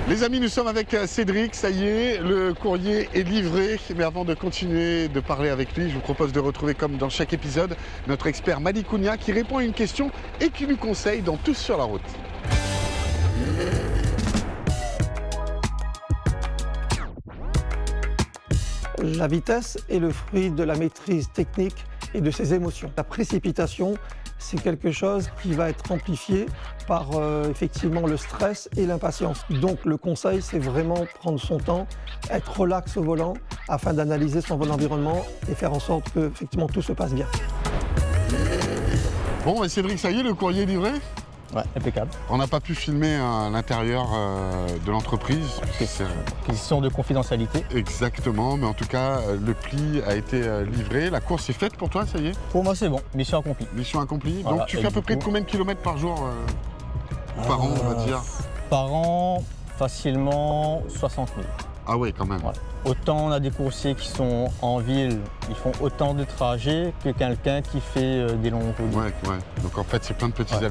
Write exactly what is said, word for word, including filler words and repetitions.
Les amis, nous sommes avec Cédric, ça y est, le courrier est livré. Mais avant de continuer de parler avec lui, je vous propose de retrouver, comme dans chaque épisode, notre expert Malikounia qui répond à une question et qui nous conseille dans Tous sur la route. La vitesse est le fruit de la maîtrise technique et de ses émotions. La précipitation, c'est quelque chose qui va être amplifié par euh, effectivement le stress et l'impatience. Donc le conseil, c'est vraiment prendre son temps, être relax au volant afin d'analyser son environnement et faire en sorte que effectivement tout se passe bien. Bon, et Cédric, ça y est, le courrier est livré ? Ouais, impeccable. On n'a pas pu filmer à l'intérieur euh, de l'entreprise. Question de confidentialité. Exactement, mais en tout cas, le pli a été livré. La course est faite pour toi, ça y est ? Pour moi, c'est bon. Mission accomplie. Mission accomplie. Voilà, Donc tu et fais à peu du près coup- de combien de kilomètres par jour euh, Par an, on va dire. Par an, facilement soixante mille. Ah ouais, quand même. Ouais. Autant on a des coursiers qui sont en ville, ils font autant de trajets que quelqu'un qui fait euh, des longs routes. Ouais, ouais. Donc en fait, c'est plein de petits Ouais.